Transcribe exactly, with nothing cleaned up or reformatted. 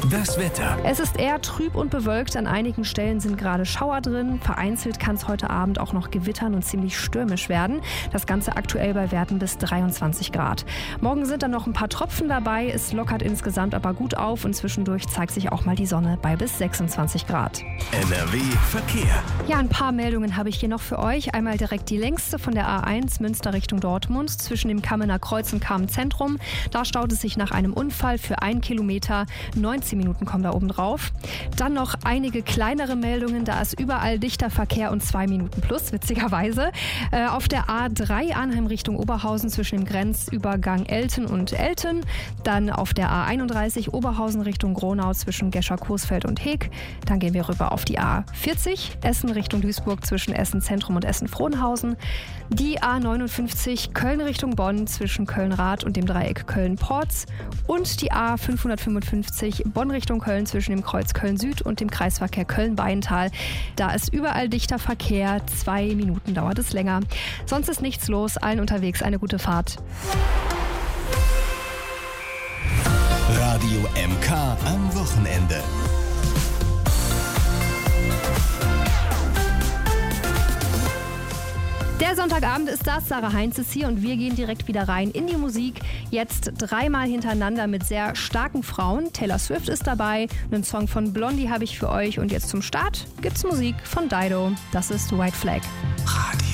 Das Wetter. Es ist eher trüb und bewölkt. An einigen Stellen sind gerade Schauer drin. Vereinzelt kann es heute Abend auch noch gewittern und ziemlich stürmisch werden. Das Ganze aktuell bei Werten bis dreiundzwanzig Grad. Morgen sind dann noch ein paar Tropfen dabei. Es lockert insgesamt aber gut auf und zwischendurch zeigt sich auch mal die Sonne bei bis sechsundzwanzig Grad. N R W Verkehr. Ja, ein paar Meldungen habe ich hier noch für euch. Einmal direkt die längste von der A eins Münster Richtung Dortmund zwischen dem Kammener Kreuz und Kamen Zentrum. Da staut es sich nach einem Unfall für einen Kilometer. neunzehn Minuten kommen da oben drauf. Dann noch einige kleinere Meldungen. Da ist überall dichter Verkehr und zwei Minuten plus, witzigerweise. Äh, auf der A drei Arnheim Richtung Oberhausen zwischen dem Grenzübergang Elten und Elten. Dann auf der A einunddreißig Oberhausen Richtung Gronau zwischen Gescher-Coesfeld und Heek. Dann gehen wir rüber auf die A vierzig Essen Richtung Duisburg zwischen Essen Zentrum und Essen Frohnhausen. Die A neunundfünfzig Köln Richtung Bonn zwischen Köln-Rath und dem Dreieck Köln-Porz. Und die A fünfhundertfünfundfünfzig Bonn Richtung Köln zwischen dem Kreuz Köln-Süd und dem Kreisverkehr Köln-Beintal. Da ist überall dichter Verkehr. Zwei Minuten dauert es länger. Sonst ist nichts los. Allen unterwegs eine gute Fahrt. Radio M K am Wochenende. Der Sonntagabend ist das, Sarah Heinz ist hier und wir gehen direkt wieder rein in die Musik. Jetzt dreimal hintereinander mit sehr starken Frauen. Taylor Swift ist dabei, einen Song von Blondie habe ich für euch und jetzt zum Start gibt's Musik von Dido. Das ist White Flag. Radio